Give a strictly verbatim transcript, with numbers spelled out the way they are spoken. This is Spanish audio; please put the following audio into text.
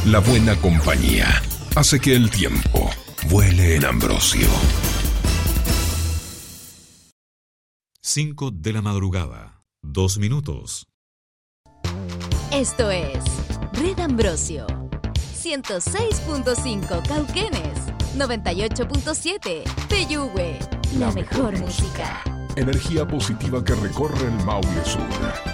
La buena compañía hace que el tiempo vuele en Ambrosio. Cinco de la madrugada, dos minutos. Esto es Red Ambrosio. ciento seis punto cinco Cauquenes, noventa y ocho punto siete Peyúgue. La mejor música. Energía positiva que recorre el Maule Sur.